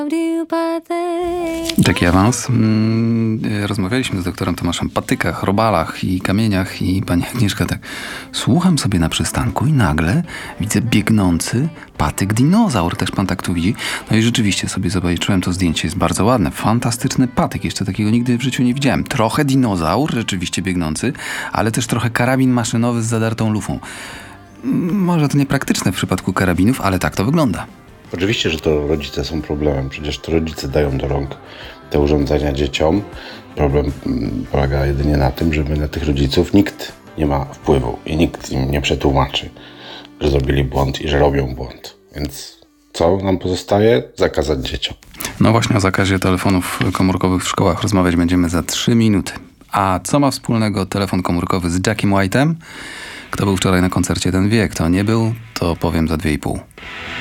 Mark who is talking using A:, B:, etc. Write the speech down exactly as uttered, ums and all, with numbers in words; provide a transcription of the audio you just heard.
A: Taki awans. Rozmawialiśmy z doktorem Tomaszem Patykach, robalach i kamieniach i pani Agnieszka tak, słucham sobie na przystanku i nagle widzę biegnący patyk dinozaur. Też pan tak tu widzi? No i rzeczywiście sobie zobaczyłem to zdjęcie. Jest bardzo ładne. Fantastyczny patyk. Jeszcze takiego nigdy w życiu nie widziałem. Trochę dinozaur, rzeczywiście biegnący, ale też trochę karabin maszynowy z zadartą lufą. Może to niepraktyczne w przypadku karabinów, ale tak to wygląda.
B: Oczywiście, że to rodzice są problemem. Przecież to rodzice dają do rąk te urządzenia dzieciom. Problem polega jedynie na tym, że my na tych rodziców nikt nie ma wpływu i nikt im nie przetłumaczy, że zrobili błąd i że robią błąd. Więc co nam pozostaje? Zakazać dzieciom.
A: No właśnie o zakazie telefonów komórkowych w szkołach rozmawiać będziemy za trzy minuty. A co ma wspólnego telefon komórkowy z Jackiem White'em? Kto był wczoraj na koncercie, ten wie. Kto nie był, to powiem za dwie i pół.